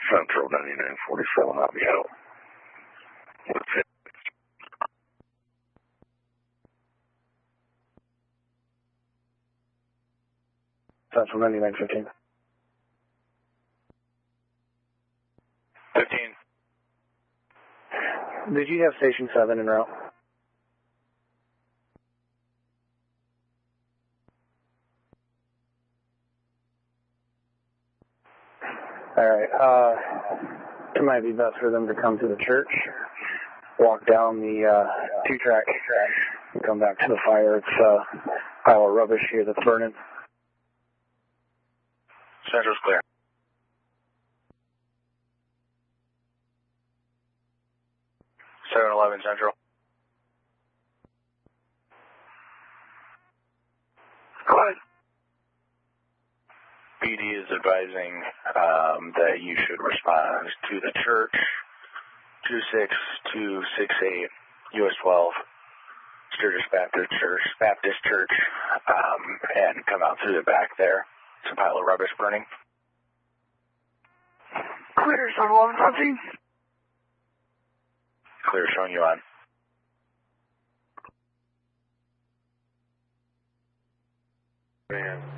Central 9947, I'll be out. That's it. Central 9915. 15. Did you have Station 7 en route? Alright, it might be best for them to come to the church, walk down the 2-track, and come back to the fire. It's a pile of rubbish here that's burning. Central's clear. .711 Central. Go ahead. PD is advising that you should respond to the church, 26268 US 12, Sturgis Baptist Church, and come out through the back there. It's a pile of rubbish burning. Clear, 711 Clear, showing you on. Man.